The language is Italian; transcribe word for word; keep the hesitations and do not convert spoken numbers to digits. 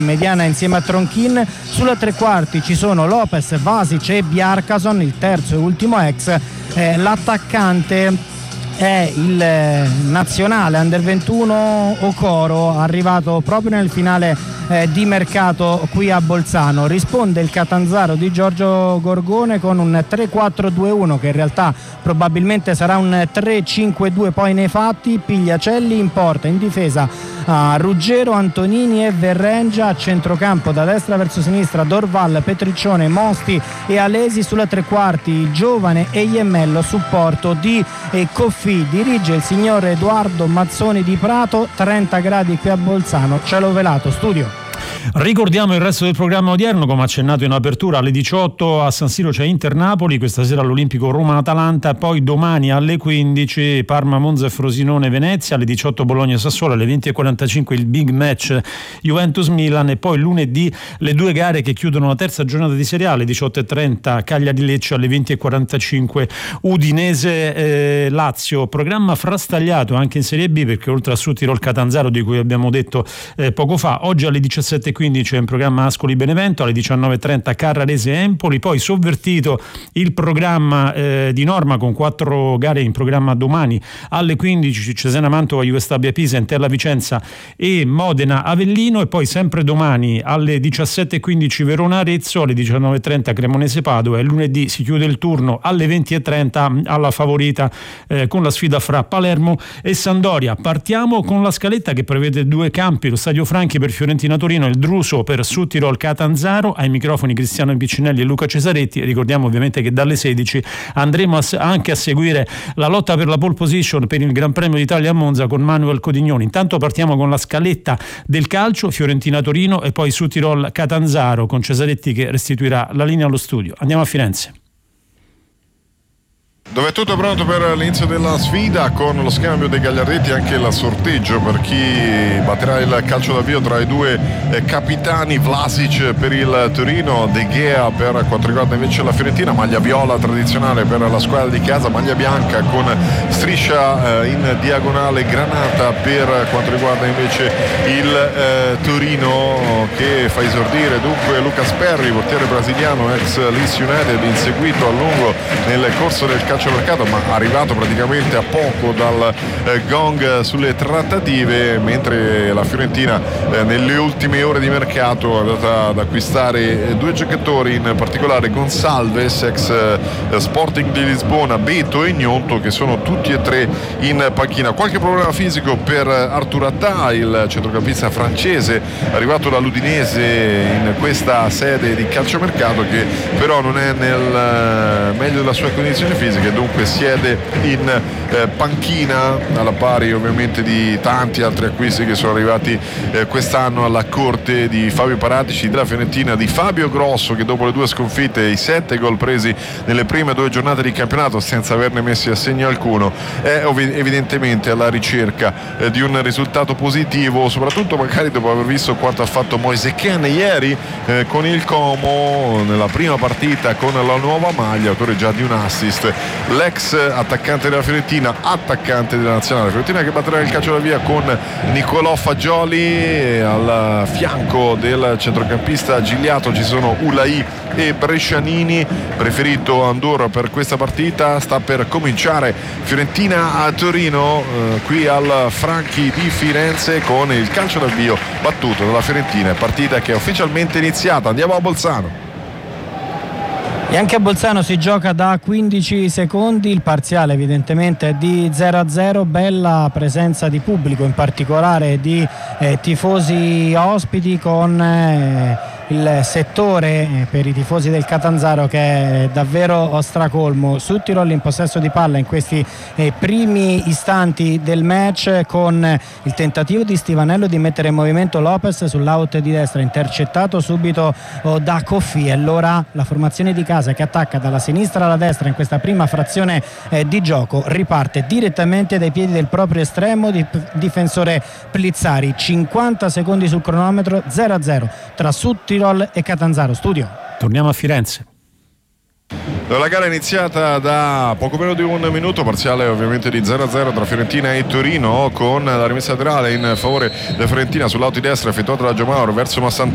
mediana insieme a Tronchin. Sulla tre quarti ci sono Lopez, Vasic e Bjarkason, il terzo e ultimo ex. Eh, l'attaccante è il nazionale under ventuno Okoro, arrivato proprio nel finale eh, di mercato qui a Bolzano. Risponde il Catanzaro di Giorgio Gorgone con un tre quattro due uno che in realtà probabilmente sarà un tre cinque due poi nei fatti. Pigliacelli in porta, in difesa a Ruggero, Antonini e Verrengia, a centrocampo da destra verso sinistra Dorval, Petriccione, Mosti e Alesi. Sulla tre quarti il giovane Eiemmello, supporto di eh, Coffi. Dirige il signor Edoardo Mazzoni di Prato. Trenta gradi qui a Bolzano, cielo velato. Studio. Ricordiamo il resto del programma odierno, come accennato in apertura. Alle diciotto a San Siro c'è Inter-Napoli, questa sera all'Olimpico Roma-Atalanta, poi domani alle quindici Parma-Monza e Frosinone-Venezia, alle diciotto Bologna-Sassuolo, alle venti e quarantacinque il big match Juventus-Milan, e poi lunedì le due gare che chiudono la terza giornata di Serie A, alle diciotto e trenta Cagliari-Lecce, alle venti e quarantacinque Udinese-Lazio. Programma frastagliato anche in Serie B, perché oltre a Südtirol Catanzaro, di cui abbiamo detto eh, poco fa, oggi alle diciassette e quindici è in programma Ascoli-Benevento, alle diciannove e trenta Carrarese-Empoli, poi sovvertito il programma eh, di norma con quattro gare in programma domani. Alle quindici Cesena-Mantova, Juve Stabia-Pisa, Entella-Vicenza e Modena-Avellino, e poi sempre domani alle diciassette e quindici Verona-Arezzo, alle diciannove e trenta Cremonese-Padova, e lunedì si chiude il turno alle venti e trenta alla favorita eh, con la sfida fra Palermo e Sampdoria. Partiamo con la scaletta che prevede due campi: lo Stadio Franchi per Fiorentina-Torino, il Druso per Südtirol Catanzaro. Ai microfoni Cristiano Piccinelli e Luca Cesaretti. Ricordiamo ovviamente che dalle sedici andremo a, anche a seguire la lotta per la pole position per il Gran Premio d'Italia a Monza con Manuel Codignoni. Intanto partiamo con la scaletta del calcio: Fiorentina-Torino e poi Südtirol Catanzaro, con Cesaretti che restituirà la linea allo studio. Andiamo a Firenze, dove è tutto pronto per l'inizio della sfida, con lo scambio dei gagliardetti e anche il sorteggio per chi batterà il calcio d'avvio tra i due eh, capitani. Vlasic per il Torino, De Gea per quanto riguarda invece la Fiorentina, maglia viola tradizionale per la squadra di casa, maglia bianca con striscia eh, in diagonale granata per quanto riguarda invece il eh, Torino, che fa esordire dunque Lucas Perry, portiere brasiliano ex Leeds United, inseguito a lungo nel corso del calcio mercato, ma arrivato praticamente a poco dal eh, gong sulle trattative, mentre la Fiorentina eh, nelle ultime ore di mercato è andata ad acquistare eh, due giocatori, in particolare Gonçalves, ex eh, Sporting di Lisbona, Beto e Gnonto, che sono tutti e tre in panchina. Qualche problema fisico per Arthur Attà, il centrocampista francese arrivato dall'Udinese in questa sede di calciomercato, che però non è nel eh, meglio della sua condizione fisica, dunque siede in eh, panchina, alla pari ovviamente di tanti altri acquisti che sono arrivati eh, quest'anno alla corte di Fabio Paratici della Fiorentina, di Fabio Grosso, che dopo le due sconfitte e i sette gol presi nelle prime due giornate di campionato senza averne messi a segno alcuno, è ov- evidentemente alla ricerca eh, di un risultato positivo, soprattutto magari dopo aver visto quanto ha fatto Moise Kean ieri eh, con il Como nella prima partita con la nuova maglia, autore già di un assist. L'ex attaccante della Fiorentina, attaccante della nazionale Fiorentina, che batterà il calcio da via con Nicolò Fagioli. Al fianco del centrocampista Gigliato ci sono Ulai e Brescianini. Preferito Andorra per questa partita. Sta per cominciare Fiorentina a Torino, eh, qui al Franchi di Firenze, con il calcio d'avvio battuto dalla Fiorentina, partita che è ufficialmente iniziata. Andiamo a Bolzano. E anche a Bolzano si gioca da quindici secondi, il parziale evidentemente è di zero a zero, bella presenza di pubblico, in particolare di eh, tifosi ospiti, con eh, il settore eh, per i tifosi del Catanzaro che è davvero stracolmo. Südtirol in possesso di palla in questi eh, primi istanti del match, con il tentativo di Stivanello di mettere in movimento Lopez sull'out di destra, intercettato subito oh, da Coffi. E allora la formazione di casa, che attacca dalla sinistra alla destra in questa prima frazione eh, di gioco, riparte direttamente dai piedi del proprio estremo di, difensore Plizzari. cinquanta secondi sul cronometro, zero a zero tra Südtirol e Catanzaro. Studio. Torniamo a Firenze. La gara è iniziata da poco meno di un minuto, parziale ovviamente di zero a zero tra Fiorentina e Torino, con la rimessa laterale in favore della Fiorentina sull'auto di destra effettuata da Giomauro verso Massantini.